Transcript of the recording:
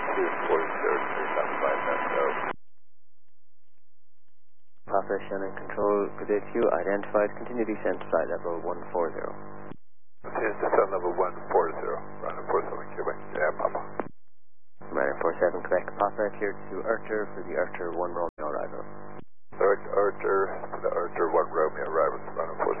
Papa Shannon Control, good day to you. Identified. Continue descent to flight level 140. Continue descent level 140. Ryder 47 Quebec. Yeah, Papa. Ryder 47 Quebec. Papa cleared to Archer for the Archer 1 Romeo arrival. Archer for the Archer 1 Romeo arrival. Ryder 47.